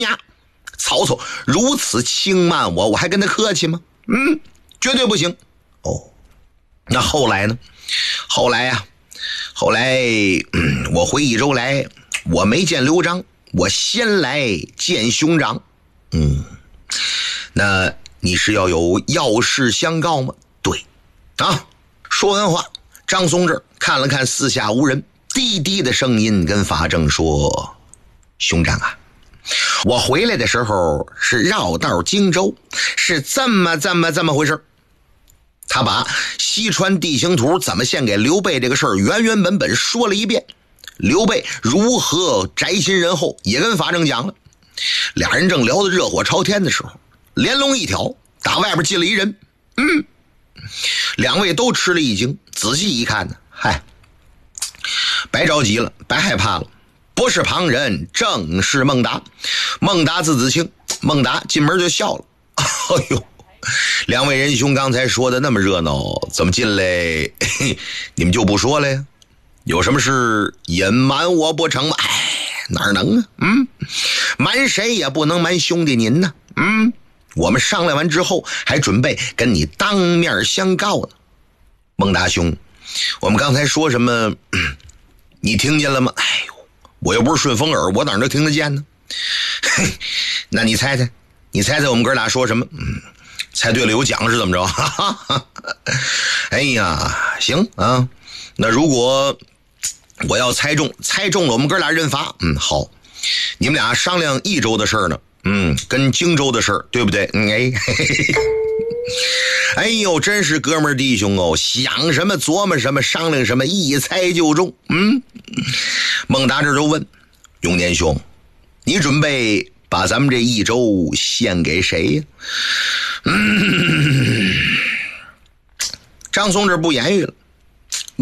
呀，曹操如此轻慢我，我还跟他客气吗？绝对不行。哦，那后来呢？后来我回益州来，我没见刘璋，我先来见兄长。那你是要有要事相告吗？对啊。说完话，张松这看了看四下无人，低低的声音跟法正说：兄长啊，我回来的时候是绕道荆州，是这么回事。他把西川地形图怎么献给刘备这个事儿原本说了一遍，刘备如何宅心仁厚也跟法正讲了。俩人正聊得热火朝天的时候，帘笼一挑，打外边进了一人。两位都吃了一惊，仔细一看呢，嗨，白着急了，白害怕了，不是旁人，正是孟达。孟达字子清，孟达进门就笑了。哎呦，两位仁兄刚才说的那么热闹，怎么进来你们就不说了呀？有什么事隐瞒我不成吗？哪能啊？瞒谁也不能瞒兄弟您呢。我们商量完之后还准备跟你当面相告呢。孟大兄，我们刚才说什么你听见了吗？我又不是顺风耳，我哪能听得见呢？那你猜猜我们哥俩说什么？猜对了有奖是怎么着？哎呀，行啊，那如果我要猜中了，我们哥俩认罚。好，你们俩商量益州的事呢，跟荆州的事儿，对不对？哎呦，真是哥们儿弟兄哦，想什么琢磨什么，商量什么，一猜就中。孟达这就问永年兄，你准备把咱们这益州献给谁呀？张松这不言语了，